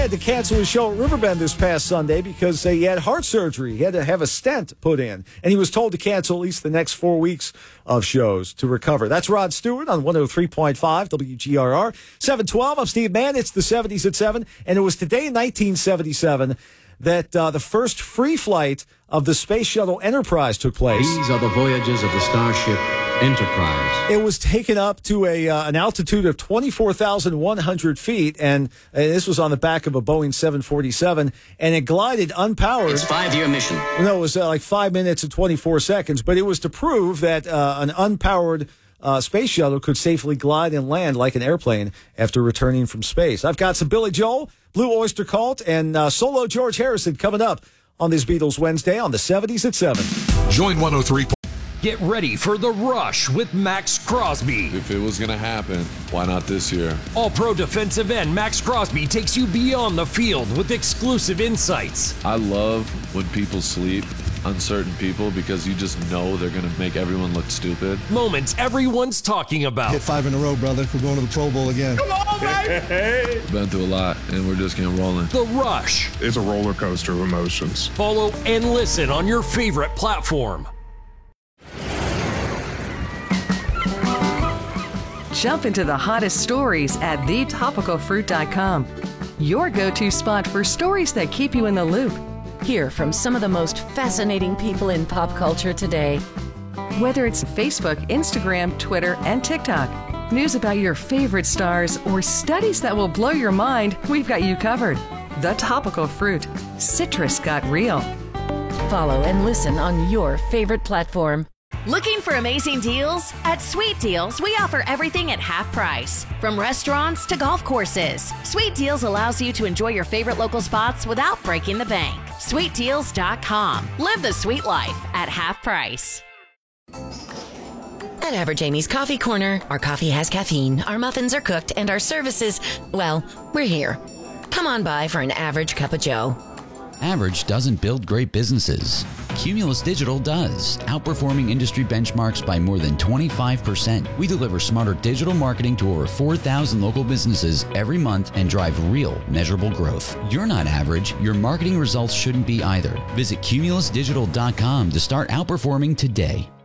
had to cancel his show at Riverbend this past Sunday because he had heart surgery. He had to have a stent put in, and he was told to cancel at least the next 4 weeks of shows to recover. That's Rod Stewart on 103.5 WGRR. 712, I'm Steve Mann. It's the 70s at 7, and it was today in 1977 that the first free flight of the Space Shuttle Enterprise took place. These are the voyages of the Starship Enterprise. It was taken up to an altitude of 24,100 feet, and this was on the back of a Boeing 747, and it glided unpowered. It's a 5-year mission. No, it was like 5 minutes and 24 seconds, but it was to prove that an unpowered space shuttle could safely glide and land like an airplane after returning from space. I've got some Billy Joel, Blue Oyster Cult, and solo George Harrison coming up on this Beatles Wednesday on the 70s at 7. Join 103. Get ready for The Rush with Max Crosby. If it was going to happen, why not this year? All-pro defensive end Max Crosby takes you beyond the field with exclusive insights. I love when people sleep on certain people because you just know they're going to make everyone look stupid. Moments everyone's talking about. Hit 5 in a row, brother. We're going to the Pro Bowl again. Come on, baby! We've been through a lot, and we're just getting rolling. The Rush. It's a roller coaster of emotions. Follow and listen on your favorite platform. Jump into the hottest stories at thetopicalfruit.com. Your go-to spot for stories that keep you in the loop. Hear from some of the most fascinating people in pop culture today. Whether it's Facebook, Instagram, Twitter, and TikTok, news about your favorite stars, or studies that will blow your mind, we've got you covered. The Topical Fruit. Citrus got real. Follow and listen on your favorite platform. Looking for amazing deals? At Sweet Deals, we offer everything at half price. From restaurants to golf courses, Sweet Deals allows you to enjoy your favorite local spots without breaking the bank. SweetDeals.com. Live the sweet life at half price. At Average Amy's Coffee Corner, our coffee has caffeine, our muffins are cooked, and our services, well, we're here. Come on by for an average cup of joe. Average doesn't build great businesses. Cumulus Digital does, outperforming industry benchmarks by more than 25%. We deliver smarter digital marketing to over 4,000 local businesses every month and drive real, measurable growth. You're not average. Your marketing results shouldn't be either. Visit cumulusdigital.com to start outperforming today.